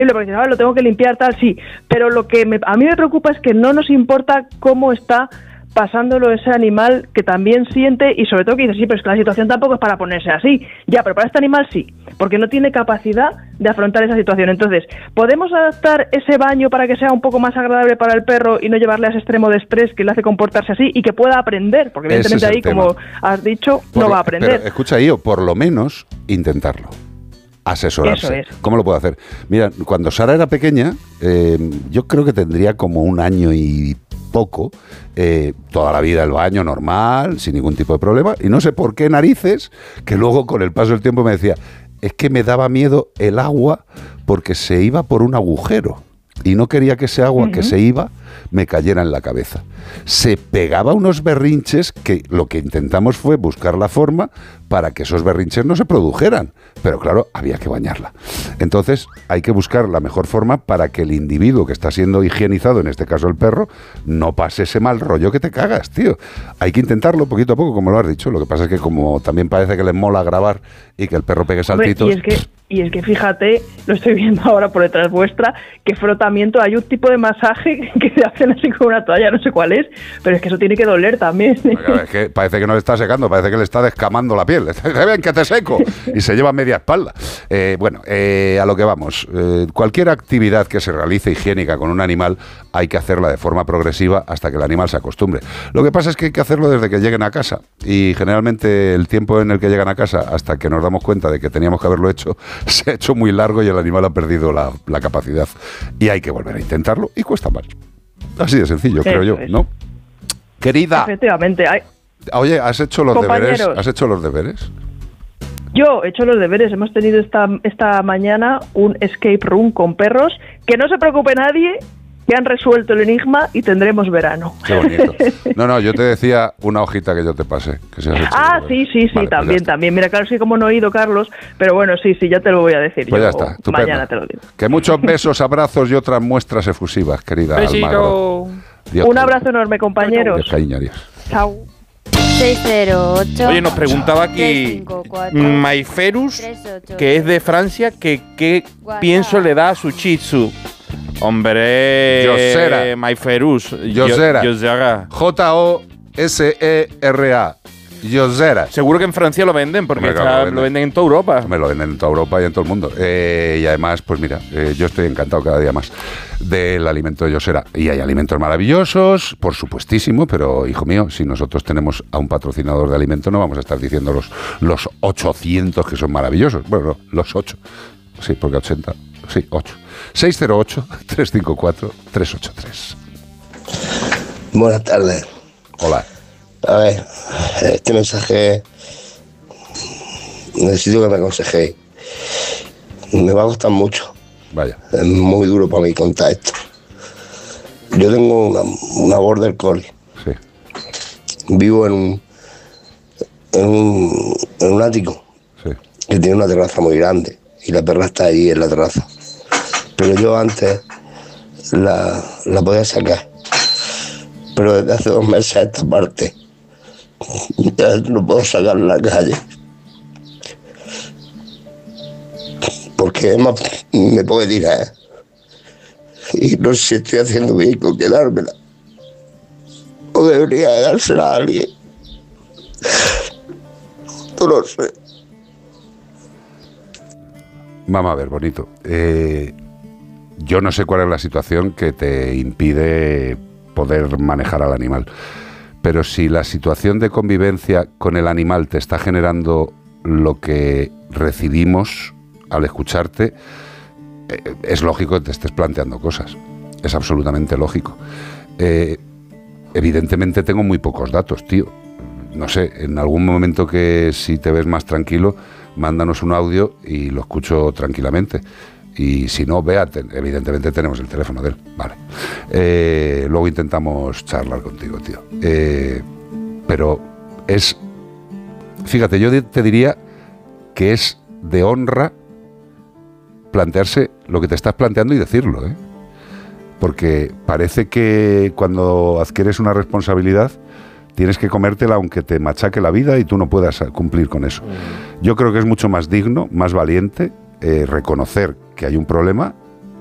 porque dices, lo tengo que limpiar, tal, sí. Pero lo que a mí me preocupa es que no nos importa cómo está pasándolo ese animal, que también siente, y sobre todo que dice, sí, pero es que la situación tampoco es para ponerse así. Ya, pero para este animal sí, porque no tiene capacidad de afrontar esa situación. Entonces, ¿podemos adaptar ese baño para que sea un poco más agradable para el perro y no llevarle a ese extremo de estrés que le hace comportarse así y que pueda aprender? Porque evidentemente ahí, como has dicho, no va a aprender. Pero escucha, Ío, por lo menos intentarlo. Asesorarse. Eso es. ¿Cómo lo puedo hacer? Mira, cuando Sara era pequeña, yo creo que tendría como 1 año y poco, toda la vida el baño normal, sin ningún tipo de problema, y no sé por qué narices, que luego con el paso del tiempo me decía, es que me daba miedo el agua porque se iba por un agujero y no quería que ese agua que se iba me cayera en la cabeza. Se pegaba unos berrinches que lo que intentamos fue buscar la forma para que esos berrinches no se produjeran. Pero claro, había que bañarla. Entonces hay que buscar la mejor forma para que el individuo que está siendo higienizado, en este caso el perro, no pase ese mal rollo que te cagas, tío. Hay que intentarlo poquito a poco, como lo has dicho. Lo que pasa es que como también parece que les mola grabar y que el perro pegue saltitos... Y es que fíjate, lo estoy viendo ahora por detrás vuestra, que frotamiento, hay un tipo de masaje que se hacen así con una toalla, no sé cuál es, pero es que eso tiene que doler también. Es que parece que no le está secando, parece que le está descamando la piel. ¡Ven, que te seco! Y se lleva media espalda. A lo que vamos. Cualquier actividad que se realice higiénica con un animal hay que hacerla de forma progresiva hasta que el animal se acostumbre. Lo que pasa es que hay que hacerlo desde que lleguen a casa. Y generalmente el tiempo en el que llegan a casa hasta que nos damos cuenta de que teníamos que haberlo hecho se ha hecho muy largo y el animal ha perdido la capacidad. Y hay que volver a intentarlo y cuesta más. Así de sencillo, creo yo, ¿no? Querida. Efectivamente. Oye, ¿has hecho los deberes? ¿Has hecho los deberes? Yo he hecho los deberes. Hemos tenido esta mañana un escape room con perros. Que no se preocupe nadie, que han resuelto el enigma y tendremos verano. Qué bonito. No, yo te decía una hojita que yo te pasé. Que se has hecho sí, vale, también. Mira, claro, sí, como no he ido, Carlos, pero bueno, sí, ya te lo voy a decir. Pues ya está, mañana te lo digo. Que muchos besos, abrazos y otras muestras efusivas, querida Almagro. Un abrazo enorme, compañeros. Chao. 608. Oye, nos preguntaba aquí Maiferus, que es de Francia, que qué pienso le da a su Shih-Tzu. Hombre, Yosera. Maiferus. Yosera. Yosera. Josera. Yosera. Seguro que en Francia lo venden, porque lo venden en toda Europa. Me lo venden en toda Europa y en todo el mundo. Y además, pues mira, yo estoy encantado cada día más del alimento de Yosera. Y hay alimentos maravillosos, por supuestísimo, pero hijo mío, si nosotros tenemos a un patrocinador de alimentos, no vamos a estar diciendo los 800 que son maravillosos. Bueno, no, los 8. Sí, porque 80. Sí, 8. 608-354-383. Buenas tardes. Hola. A ver, este mensaje necesito que me aconsejéis. Me va a costar mucho. Vaya. Es muy duro para mí contar esto. Yo tengo una border collie. Sí. Vivo en un ático. Sí. Que tiene una terraza muy grande y la perra está ahí en la terraza. Pero yo antes la podía sacar. Pero desde hace 2 meses a esta parte ya no puedo sacarla a la calle. Porque me puede tirar. Y no sé si estoy haciendo bien con quedármela. O debería dársela a alguien. No lo sé. Vamos a ver, bonito. Yo no sé cuál es la situación que te impide poder manejar al animal. Pero si la situación de convivencia con el animal te está generando lo que recibimos al escucharte, es lógico que te estés planteando cosas. Es absolutamente lógico. Evidentemente tengo muy pocos datos, tío. No sé, en algún momento que si te ves más tranquilo, mándanos un audio y lo escucho tranquilamente. Y si no, evidentemente tenemos el teléfono de él. Vale. Luego intentamos charlar contigo, tío. Pero fíjate, yo te diría que es de honra plantearse lo que te estás planteando y decirlo, ¿eh? Porque parece que cuando adquieres una responsabilidad tienes que comértela aunque te machaque la vida y tú no puedas cumplir con eso. Yo creo que es mucho más digno, más valiente reconocer que hay un problema